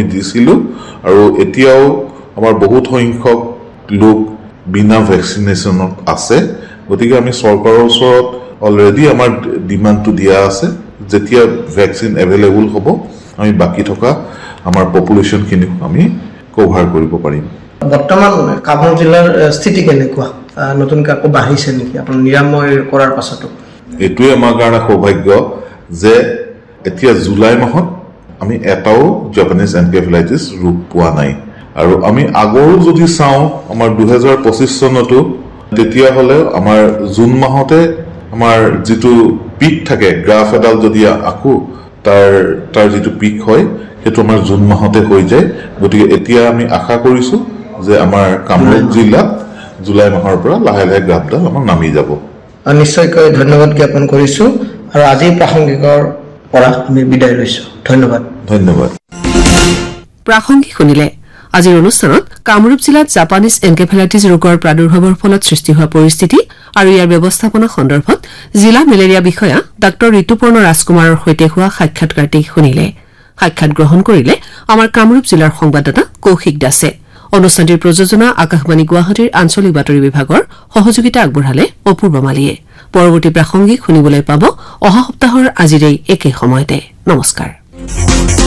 দিছিলো আৰু এতিয়াও আমাৰ বহুত সংখ্যক লোক বিনা ভ্যাকসিনেশনত আছে গতিকে আমি সৰকাৰৰ ওচৰত অলৰেডি আমাৰ ডিমান্ডটো দিয়া আছে যেতিয়া ভ্যাকসিন এভেইলেবল হ'ব আমি বাকি থকা আমাৰ পপুলেশনখিনি আমি কভাৰ কৰিব পাৰিম বৰ্তমান কামৰূপ জিলাৰ স্থিতি কেনেকুৱা নতুন কাকো বাঢ়িছে নেকি আপোনাৰ নিৰাময় কৰাৰ পাছতো এটোৱে আমাৰ কাৰণে সৌভাগ্য যে এতিয়া জুলাই মাহত আমি এটাও জাপানিজ এনকেফেলাইটিছ ৰোগ পোৱা নাই আৰু আমি আগৰো যদি চাওঁ আমাৰ 2025 চনতো তেতিয়া হলে আমাৰ জুন মাহতে আমাৰ যেটো পিক থাকে গ্ৰাফ এডাল যদি আকো তাৰ যেটো পিক হয় হেতু আমাৰ জুন মাহতে হৈ যায় গতিকে এতিয়া আমি আশা কৰিছো যে আমাৰ কামৰূপ জিলাত জুলাই মাহৰ পৰা লাহে লাহে গ্ৰাফডাল আমাৰ নামি যাব নিশ্চয়কৈ ধন্যবাদ জ্ঞাপন কৰিছো আৰু আজি প্ৰাসংগিকৰ পৰা আমি বিদায় লৈছো ধন্যবাদ প্ৰাসংগিক শুনিলে আজিৰ অনুষ্ঠানত কামৰূপ জিলাত জাপানিজ এনকেফেলাইটিছ ৰোগৰ প্ৰাদুৰ্ভাৱৰ ফলত সৃষ্টি হোৱা পৰিস্থিতি আৰু ইয়াৰ ব্যৱস্থাপনা সন্দৰ্ভত জিলা মেলেৰিয়া বিষয়া ডাক্তৰ ঋতুপৰ্ণ ৰাজকুমাৰৰ সৈতে হোৱা সাক্ষাৎকাৰটি শুনিলে সাক্ষাৎ গ্ৰহণ কৰিলে আমাৰ কামৰূপ জিলাৰ সংবাদদাতা কৌশিক দাসে অনুষ্ঠানটিৰ প্ৰযোজনা আকাশবাণী গুৱাহাটীৰ আঞ্চলিক বাতৰি বিভাগৰ সহযোগিতা আগবঢ়ালে অপূৰ্ব মালিয়ে পৰৱৰ্তী প্ৰাসংগিক শুনিবলৈ পাব অহা সপ্তাহৰ আজিৰ এই একে সময়তে নমস্কাৰ